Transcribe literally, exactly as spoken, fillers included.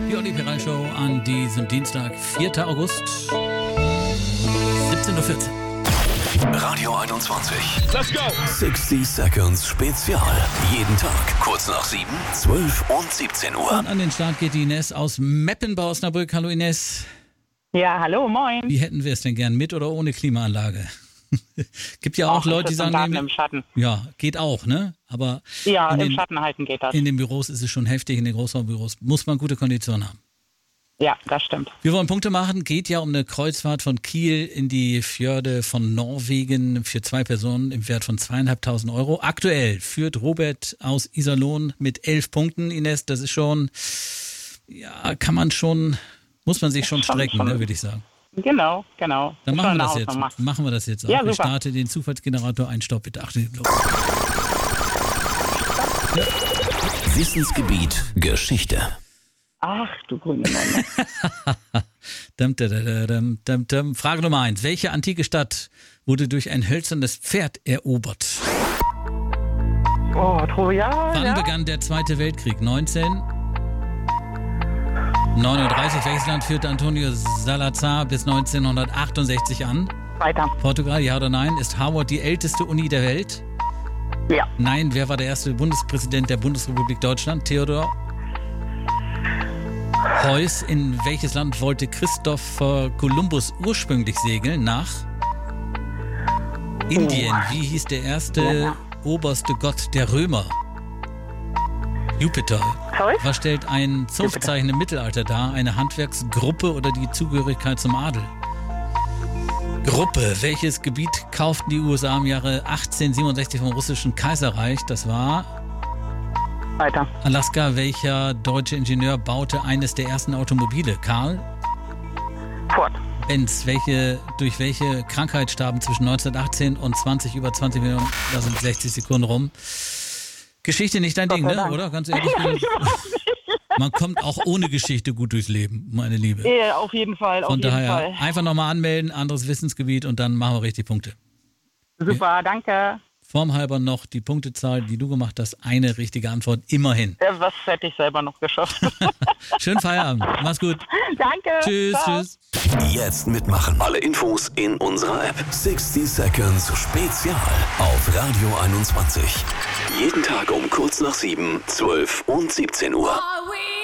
Die Olli Peral Show an diesem Dienstag, vierter August, siebzehn Uhr vierzehn. Radio einundzwanzig. Let's go! sechzig Seconds Spezial. Jeden Tag kurz nach sieben, zwölf und siebzehn Uhr. Und an den Start geht die Ines aus Meppen bei Osnabrück. Hallo Ines. Ja, hallo, moin. Wie hätten wir es denn gern, mit oder ohne Klimaanlage? Gibt ja auch Och, Leute, die sagen, Daten nee, im Schatten. ja, geht auch, ne? Aber Ja, in im den, Schatten halten geht das. in den Büros ist es schon heftig, in den Großraumbüros muss man gute Konditionen haben. Ja, das stimmt. Wir wollen Punkte machen, geht ja um eine Kreuzfahrt von Kiel in die Fjorde von Norwegen für zwei Personen im Wert von zweieinhalbtausend Euro. Aktuell führt Robert aus Iserlohn mit elf Punkten. Ines, das ist schon, ja, kann man schon, muss man sich schon Schon, strecken, schon. ne, würde ich sagen. Genau, genau. Dann Ist machen wir schon das eine jetzt. Hausnummer. Machen wir das jetzt auch. Ja, Ich super. starte den Zufallsgenerator ein. Stopp, bitte. Achtung, los. Wissensgebiet Geschichte. Ach, du grüne Nonne. Dum, da, da, da, dum, dum, dum. Frage Nummer eins. Welche antike Stadt wurde durch ein hölzernes Pferd erobert? Oh, Troja, Wann ja? begann der Zweite Weltkrieg? neunzehnhundertneununddreißig. Welches Land führte Antonio Salazar bis neunzehnhundertachtundsechzig an? Weiter. Portugal, ja oder nein? Ist Harvard die älteste Uni der Welt? Ja. Nein. Wer war der erste Bundespräsident der Bundesrepublik Deutschland? Theodor Heuss. In welches Land wollte Christopher Columbus ursprünglich segeln? Nach Indien. Wie hieß der erste Ja. oberste Gott der Römer? Jupiter. Sorry? Was stellt ein Zunftzeichen im Mittelalter dar? Eine Handwerksgruppe oder die Zugehörigkeit zum Adel? Gruppe. Welches Gebiet kauften die U S A im Jahre achtzehnhundertsiebenundsechzig vom russischen Kaiserreich? Das war Weiter. Alaska. Welcher deutsche Ingenieur baute eines der ersten Automobile? Karl Fort. Benz. Welche, durch welche Krankheit starben zwischen neunzehnhundertachtzehn und zwanzig über zwanzig Millionen? Da sind sechzig Sekunden rum. Geschichte nicht dein Gott Ding, sei ne? Dank. Oder? Ganz ehrlich. Man kommt auch ohne Geschichte gut durchs Leben, meine Liebe. Ja, auf jeden Fall, auf Von jeden daher Fall. einfach nochmal anmelden, anderes Wissensgebiet und dann machen wir richtig Punkte. Super, danke. Formhalber noch die Punktezahl, die du gemacht hast, eine richtige Antwort, immerhin. Ja, was hätte ich selber noch geschafft? Schönen Feierabend, mach's gut. Danke. Tschüss, Ciao. tschüss. Jetzt mitmachen. Alle Infos in unserer App. sechzig Seconds Spezial auf Radio einundzwanzig. Jeden Tag um kurz nach sieben, zwölf und siebzehn Uhr. Are we